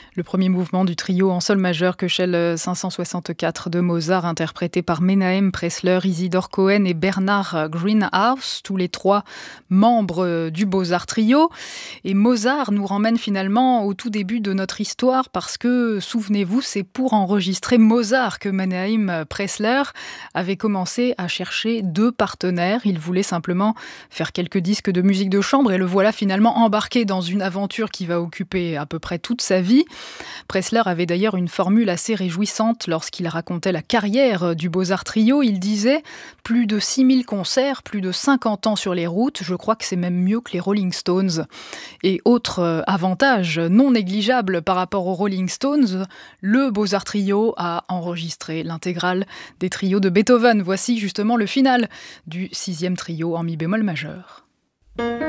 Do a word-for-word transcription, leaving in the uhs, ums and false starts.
Le premier mouvement du trio en sol majeur Köchel cinq cent soixante-quatre de Mozart, interprété par Menahem Pressler, Isidore Cohen et Bernard Greenhouse, tous les trois membres du Beaux-Arts Trio. Et Mozart nous ramène finalement au tout début de notre histoire parce que, souvenez-vous, c'est pour enregistrer Mozart que Menahem Pressler avait commencé à chercher deux partenaires. Il voulait simplement faire quelques disques de musique de chambre et le voilà finalement embarqué dans une aventure qui va occuper à peu près toute sa vie. Pressler avait d'ailleurs une formule assez réjouissante lorsqu'il racontait la carrière du Beaux-Arts Trio. Il disait « Plus de six mille concerts, plus de cinquante ans sur les routes, je crois que c'est même mieux que les Rolling Stones ». Et autre avantage non négligeable par rapport aux Rolling Stones, le Beaux-Arts Trio a enregistré l'intégrale des trios de Beethoven. Voici justement le final du sixième trio en mi bémol majeur.